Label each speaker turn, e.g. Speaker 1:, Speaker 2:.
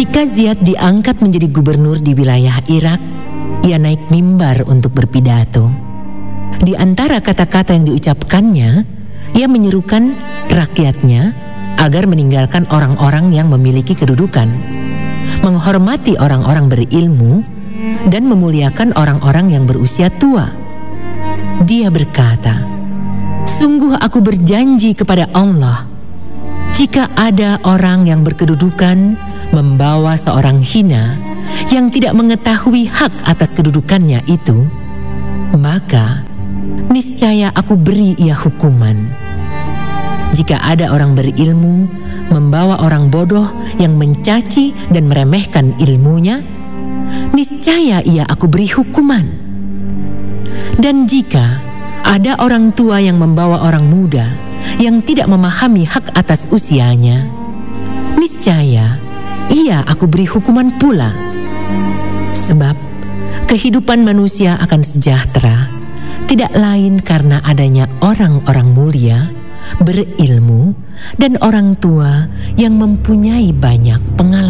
Speaker 1: Ketika Ziyad diangkat menjadi gubernur di wilayah Irak, ia naik mimbar untuk berpidato. Di antara kata-kata yang diucapkannya, ia menyerukan rakyatnya agar meninggalkan orang-orang yang memiliki kedudukan, menghormati orang-orang berilmu, dan memuliakan orang-orang yang berusia tua. Dia berkata, "Sungguh aku berjanji kepada Allah, jika ada orang yang berkedudukan membawa seorang hina yang tidak mengetahui hak atas kedudukannya itu, maka niscaya aku beri ia hukuman. Jika ada orang berilmu membawa orang bodoh yang mencaci dan meremehkan ilmunya, niscaya ia aku beri hukuman. Dan jika ada orang tua yang membawa orang muda yang tidak memahami hak atas usianya, niscaya ia aku beri hukuman pula. Sebab kehidupan manusia akan sejahtera tidak lain karena adanya orang-orang mulia, berilmu, dan orang tua yang mempunyai banyak pengalaman."